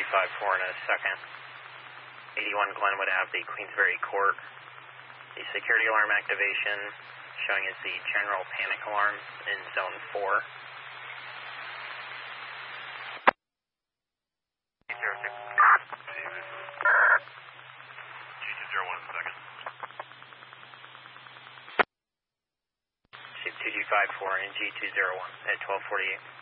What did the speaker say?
6254 in a second. 81 Glenwood Ave, Queensbury Court. The security alarm activation showing as the general panic alarm in zone 4. G201 second. Shape 2254 in G201 at 1248.